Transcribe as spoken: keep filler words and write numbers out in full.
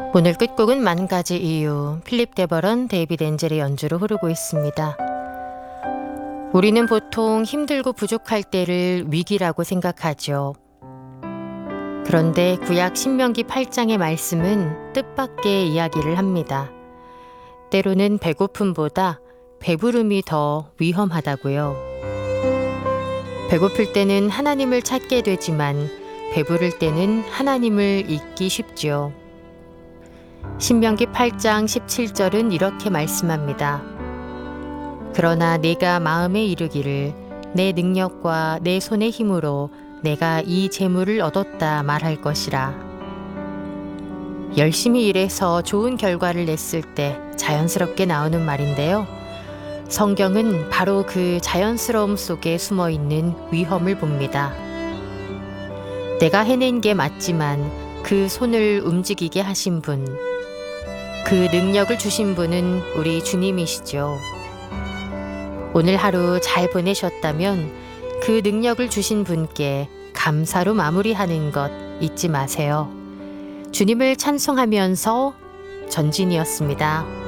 오늘 끝곡은 만 가지 이유, 필립 데버런, 데이비드 엔젤의 연주로 흐르고 있습니다. 우리는 보통 힘들고 부족할 때를 위기라고 생각하죠. 그런데 구약 신명기 팔 장의 말씀은 뜻밖의 이야기를 합니다. 때로는 배고픔보다 배부름이 더 위험하다고요. 배고플 때는 하나님을 찾게 되지만 배부를 때는 하나님을 잊기 쉽죠. 신명기 팔 장 십칠 절은 이렇게 말씀합니다. 그러나 네가 마음에 이르기를 내 능력과 내 손의 힘으로 내가 이 재물을 얻었다 말할 것이라. 열심히 일해서 좋은 결과를 냈을 때 자연스럽게 나오는 말인데요. 성경은 바로 그 자연스러움 속에 숨어 있는 위험을 봅니다. 내가 해낸 게 맞지만 그 손을 움직이게 하신 분, 그 능력을 주신 분은 우리 주님이시죠. 오늘 하루 잘 보내셨다면 그 능력을 주신 분께 감사로 마무리하는 것 잊지 마세요. 주님을 찬송하면서 전진이었습니다.